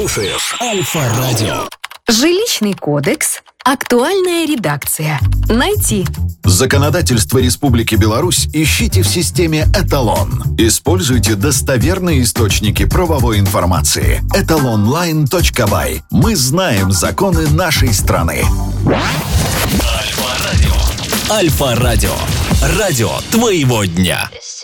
слушаешь Альфа-радио. Жилищный кодекс. Актуальная редакция. Найти. Законодательство Республики Беларусь ищите в системе «Эталон». Используйте достоверные источники правовой информации. etalonline.by. Мы знаем законы нашей страны. Альфа-радио. Альфа-радио. Радио твоего дня.